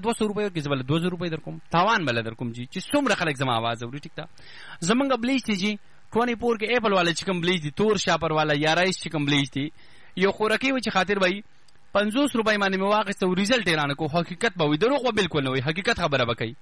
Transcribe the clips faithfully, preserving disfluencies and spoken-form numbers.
دوه سوه روپۍ ورکړي زه بله دوه زره روپۍ در کوم، تاوان بله در کوم جي چې څومره خلک زما اواز اوري. ټیک ده. زمونږ بلیچ دی جي ټوینټي فور کې ایپل والا چې کوم بلیچ دی، تور شاپر والا یا رایس چې کوم بلیچ دی، یو خوراکي و چې خاطر وایي پنځوس روپۍ باندې مې واخیسته او ریزلټ یې رانه کو، حقیقت به وي، دروغ به بالکل نه وي، حقیقت خبره به کوي.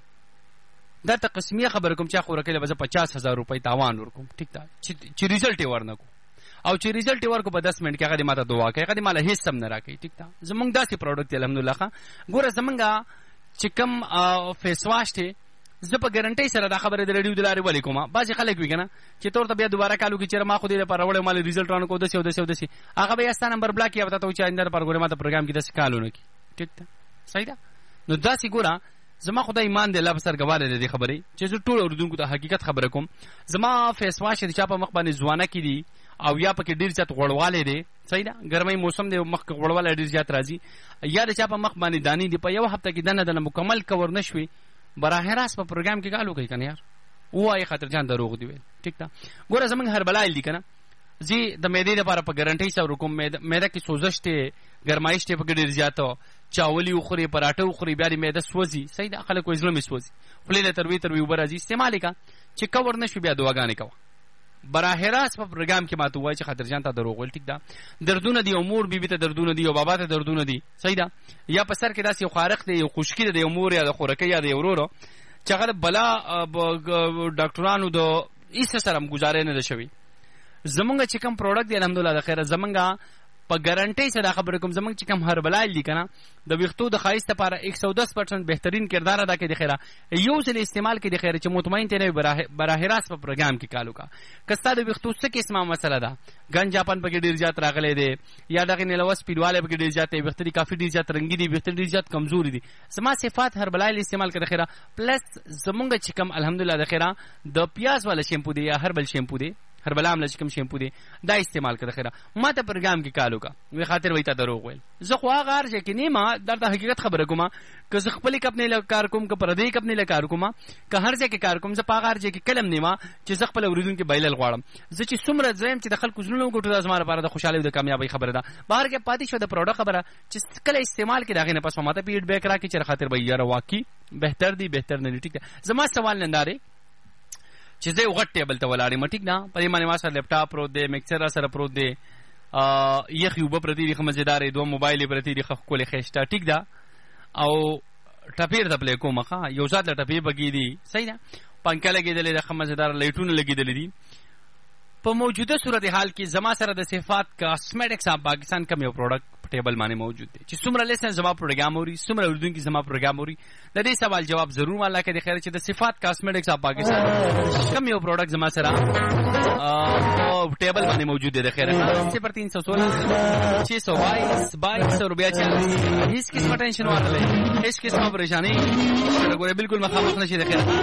دا ته قسمیه خبره کوم چې خوراکي له به زه پچاس هزار روپۍ تاوان ورکوم. ټیک ده. چې ریزلټ یې ورنه کو او چې ریزلټ یې ورکو په دس منټ کې هغه دې ماته دعا کوي، هغه دې ماله هېڅ هم نه راکوي. ټیک ده. زمونږ داسې پروډکټ دی الحمدلله. ښه ګوره زمونږ چې کوم فیس واش دی زه په ګارنټۍ سره دا خبره د ریډیو د لارې ولې کومه. بعضې خلک وي که نه چې تور ته بیا دوباره کال وکړي چېرې ما خو دې لپاره وړی مالې ریزلټ رانه کو داسې او داسې او داسې، هغه به یا ستا نمبر بلاک یا به تا ته وایي چې آینده لپاره ګورې ما ته پروګرام کې داسې کال ونه کړي. ټیک ده. صحیح ده. نو داسې ګوره زما خدای ایمان دی الله په سر ګواله دی دې خبرې چې زه ټول اورېدونکو ته حقیقت خبره کوم. زما فیس واش د چا په مخ باندې ځوانه کې دي او یا پکې ډېر زیات غوړوالی دی. صحیح ده. ګرمۍ موسم دی مخ کې غوړوالی ډېر زیات راځي، یا د چا په مخ باندې دانې دي، په یو هفته کې دنه دنه مکمل کور نه شوي، براه راست په پروګرام کې کال وکړئ که نه یار، ووایي خاطر جان دروغ دی ویل. ټیک ده. ګوره زمونږ هربلایل دي که نه، زه د معدې لپاره په ګارنټۍ سره کوم، معده کې سوزش دی، ګرمایش دی پکې ډېر زیاته، چاولي وخوري، پراټه وخوري، بیا دې معده سوځي. صحیح ده. خلک وایي زړه مې سوځي، خولې له تروي تروي اوبه راځي، استعمال یې کړه چې کور نه شوي بیا دعاګانې کوه. براه راست په پروګرام کې ماته وایي چې خاطر جان ته دروغ ویل. ټیک ده. دردونه دي او مور بیبي ته دردونه دي او بابا ته دردونه دي. صحیح ده. یا په سر کې داسې یو خارق دی، یو خشکي دی، یو مور یا د خوراکۍ یا د یو ورورو چې هغه د بلا ډاکټرانو د هېڅ سره هم ګزارې نه ده شوې. زمونږ چې کوم پروډکټ دی الحمدلله د خیره زمونږ په ګارنټۍ سره خبره کوم، زمونږ چې کوم هربلایل دي که نه د ویښتو د ښایست لپاره ایک سو دس پرسنټ بهترین کردار ادا کوي د خیره. یو ځل استعمال کړي د خیره چې مطمئن ته نه وي، براه راست په پروګرام کې کال وکړه. که ستا د ویښتو څه قسمه مسله ده، ګنجاپن پکې ډېر زیات راغلی دی یا دغې نیلوه سپینوالی پکې ډېر زیات دی، ویښته دي کافي ډېر زیات رنګي دي، ویښته ډېر زیات کمزوري دي، زما صفات هربلایل استعمال کړه د خیره. پلس زمونږ چې کوم الحمدلله د خیره د پیاز والا شیمپو دی یا هربل شیمپو دی، هربلا امله چې کوم شیمپو دی دا استعمال کړه خیره. ما ته پروګرام کې کال وکړه وی خاطر وایي تا دروغ ویل. زه خو هغه هر ځای کې نه ما درته حقیقت خبره کوم، که زه خپلې کپنې له کار کوم، که پردۍ کپنې له کار کوم، که هر ځای کې کار کوم، زه په هغه هر ځای کې کلم نه ما چې زه خپل اورېدونکي بایلل غواړم. زه چې څومره ځایم چې د خلکو زړونه وګټو دا زما لپاره د خوشحالۍ او د کامیابۍ خبره ده. بهر کې پاتې شوه د پروډکټ خبره چې کله استعمال کړي د هغې نه پس ما ته فیډبیک راکړي چې خاطر به یاره واقعي بهتر دی بهتر نه دی. ټیک ده. زما سوال نن دی چې زه یو غټ ټیبل ته ولاړ یم. ټیک ده. په دې باندې ما سره لیپټاپ پروت دی، مکسر را سره پروت دی، یخې اوبه پرتې دي ښه مزېدارې، دوه موبایل یې پرتې دي ښه ښکلې ښایسته. ټیک ده. او ټپې ته پلی کوم ښه یو ذات له ټپې بګې دي. صحیح ده. پنکه لګېدلې ده ښه مزېداره، لایټونه لګېدلې دي. په موجوده صورت حال کې زما سره د صفات کاسمیټکس آف پاکستان کوم یو پروډکټ په ټیبل باندې موجود دی چې څومره لیسن زما پروګرام اوري، څومره اورېدونکي زما پروګرام اوري، د دې سوال جواب ضرور الله کې د خیر چې د صفات کاسمیټکس آف پاکستان کوم یو پروډکټ زما سره په ټیبل باندې موجود دی د خیر. صفر تین سو سولہ چھ سو بائیس بائیس سو روپیہ چالیس. هیڅ قسمه ټینشن والا هیڅ قسمه پریشانی ګوره بالکل مخامخ نشي د خیر.